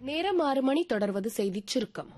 நேரம் 6 மணி. தொடர்வது செய்திச் சுருக்கம்.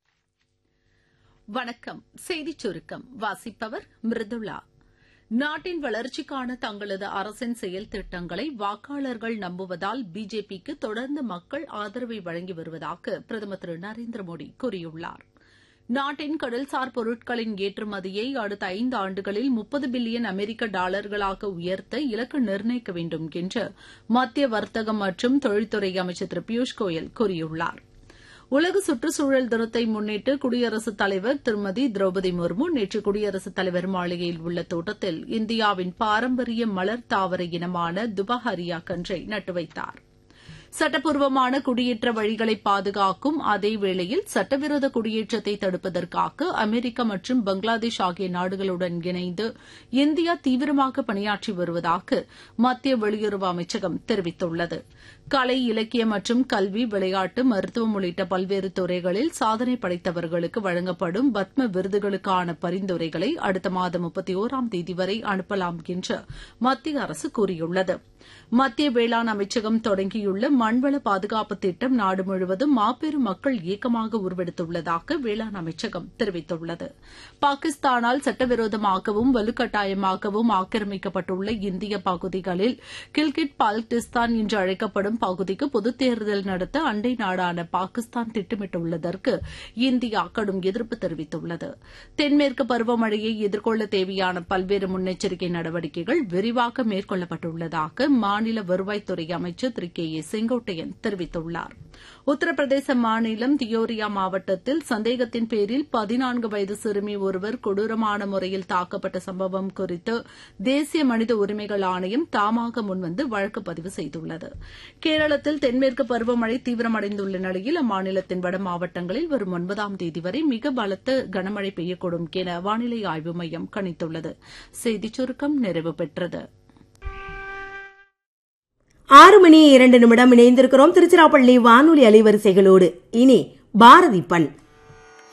வணக்கம். செய்திச் சுருக்கம் வாசிப்பவர் மிருதுளா. நாட்டின் வளர்ச்சிக்கான தங்களது அரசின் செயல் திட்டங்களை வாக்காளர்கள் நம்புவதால் பிஜேபிக்கு தொடர்ந்து மக்கள் ஆதரவை வழங்கி வருவதாக பிரதமர் திரு நரேந்திர மோடி கூறியுள்ளார். நாட்டின் கடல்சார் பொருட்களின் ஏற்றுமதியை அடுத்த 5 ஆண்டுகளில் 30 பில்லியன் அமெரிக்க டாலர்களாக உயர்த்த இலக்கு நிர்ணயிக்க வேண்டும் என்று மத்திய வர்த்தகம் மற்றும் தொழில்துறை அமைச்சர் திரு பியூஷ் கோயல் கூறியுள்ளார். உலக சுற்றுச்சூழல் தினத்தை முன்னிட்டு குடியரசுத் தலைவர் திருமதி திரௌபதி முர்மு நேற்று குடியரசுத் தலைவர் மாளிகையில் உள்ள தோட்டத்தில் இந்தியாவின் பாரம்பரிய மலர் தாவர இனமான துபஹரியா கன்றை நட்டு வைத்தார். சட்டப்பூர்வமான குடியேற்ற வழிகளை பாதுகாக்கும் அதேவேளையில் சட்டவிரோத குடியேற்றத்தை தடுப்பதற்காக அமெரிக்கா மற்றும் பங்களாதேஷ் ஆகிய நாடுகளுடன் இணைந்து இந்தியா தீவிரமாக பணியாற்றி வருவதாக மத்திய வெளியுறவு அமைச்சகம் தெரிவித்துள்ளது. கலை, இலக்கியம் மற்றும் கல்வி, விளையாட்டு, மருத்துவம் உள்ளிட்ட பல்வேறு துறைகளில் சாதனை படைத்தவர்களுக்கு வழங்கப்படும் பத்ம விருதுகளுக்கான பரிந்துரைகளை அடுத்த மாதம் 31ஆம் தேதி வரை அனுப்பலாம் என்று மத்திய அரசு கூறியுள்ளது. மத்திய வேளாண் அமைச்சகம் தொடங்கியுள்ள மண்வள பாதுகாப்பு திட்டம் நாடு முழுவதும் மாபெரும் மக்கள் இயக்கமாக உருவெடுத்துள்ளதாக வேளாண் அமைச்சகம் தெரிவித்துள்ளது. பாகிஸ்தானால் சட்டவிரோதமாகவும் வலுக்கட்டாயமாகவும் ஆக்கிரமிக்கப்பட்டுள்ள இந்திய பகுதிகளில் கில்கிட் பால்டிஸ்தான் என்று அழைக்கப்படும் பகுதிக்கு பொதுத் தேர்தல் நடத்த அண்டை நாடான பாகிஸ்தான் திட்டமிட்டுள்ளதற்கு இந்தியா கடும் எதிர்ப்பு தெரிவித்துள்ளது. தென்மேற்கு பருவமழையை எதிர்கொள்ள தேவையான பல்வேறு முன்னெச்சரிக்கை நடவடிக்கைகள் விரிவாக மேற்கொள்ளப்பட்டுள்ளதாக மாநில வருவாய்த்துறை அமைச்சர் திரு கே ஏ செங்கோட்டையன் தெரிவித்துள்ளார். உத்தரப்பிரதேச மாநிலம் தியோரியா மாவட்டத்தில் சந்தேகத்தின் பேரில் 14 வயது சிறுமி ஒருவர் கொடூரமான முறையில் தாக்கப்பட்ட சம்பவம் குறித்து தேசிய மனித உரிமைகள் ஆணையம் தாமாக முன்வந்து வழக்கு பதிவு செய்துள்ளது. கேரளத்தில் தென்மேற்கு பருவமழை தீவிரமடைந்துள்ள நிலையில் அம்மாநிலத்தின் வட மாவட்டங்களில் வரும் 9ஆம் தேதி வரை மிக பலத்த கனமழை பெய்யக்கூடும் என வானிலை ஆய்வு மையம் கணித்துள்ளது. செய்திச் சுருக்கம் நிறைவு பெற்றது. 6 மணி 2 நிமிடம் இணைந்திருக்கிறோம் திருச்சிராப்பள்ளி வானொலி அலைவரிசைகளோடு. இனி பாரதி பண்.